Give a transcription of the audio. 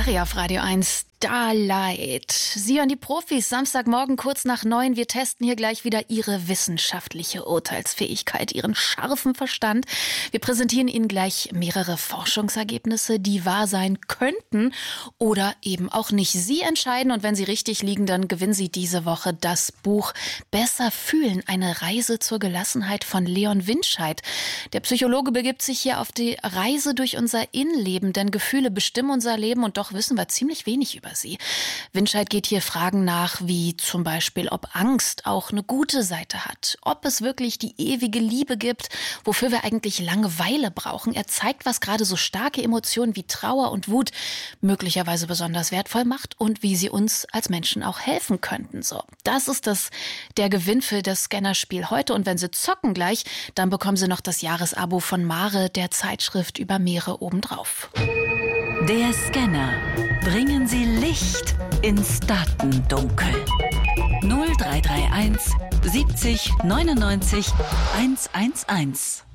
Barbari auf Radio 1. Starlight. Sie hören die Profis, Samstagmorgen kurz nach 9. Wir testen hier gleich wieder Ihre wissenschaftliche Urteilsfähigkeit, Ihren scharfen Verstand. Wir präsentieren Ihnen gleich mehrere Forschungsergebnisse, die wahr sein könnten oder eben auch nicht. Sie entscheiden, und wenn sie richtig liegen, dann gewinnen Sie diese Woche das Buch Besser fühlen, eine Reise zur Gelassenheit von Leon Winscheid. Der Psychologe begibt sich hier auf die Reise durch unser Innenleben, denn Gefühle bestimmen unser Leben und doch wissen wir ziemlich wenig über sie. Winscheid geht hier Fragen nach, wie zum Beispiel, ob Angst auch eine gute Seite hat, ob es wirklich die ewige Liebe gibt, wofür wir eigentlich Langeweile brauchen. Er zeigt, was gerade so starke Emotionen wie Trauer und Wut möglicherweise besonders wertvoll macht und wie sie uns als Menschen auch helfen könnten. So, das ist der Gewinn für das Scannerspiel heute. Und wenn Sie zocken gleich, dann bekommen Sie noch das Jahresabo von Mare, der Zeitschrift über Meere, obendrauf. Der Scanner. Bringen Sie Licht ins Datendunkel. 0331 70 99 111.